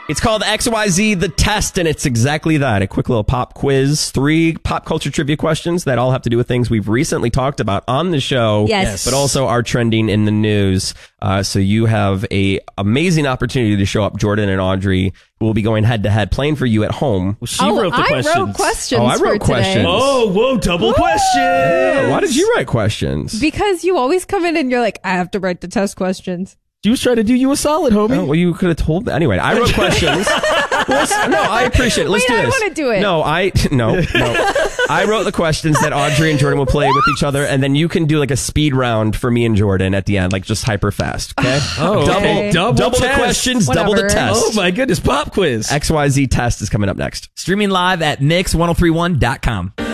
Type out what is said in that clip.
It's called XYZ The Test, and it's exactly that. A quick little pop quiz. 3 pop culture trivia questions that all have to do with things we've recently talked about on the show. Yes. But also are trending in the news. So you have a amazing opportunity to show up, Jordan and Audrey, who will be going head-to-head, playing for you at home. Well, she wrote the questions. I wrote questions I wrote for questions. today. Oh, whoa, double question. Yeah, why did you write questions? Because you always come in and you're like, I have to write the test questions. She was trying to do you a solid, homie. Oh, well, you could have told me. Anyway, I wrote questions. No, I appreciate it. Let's do this. I want to do it. No. I wrote the questions that Audrey and Jordan will play with each other, and then you can do like a speed round for me and Jordan at the end, like just hyper fast. Okay. Okay. Double the test. questions, double the Whatever. test. Oh my goodness, pop quiz. XYZ Test is coming up next. Streaming live at mix1031.com.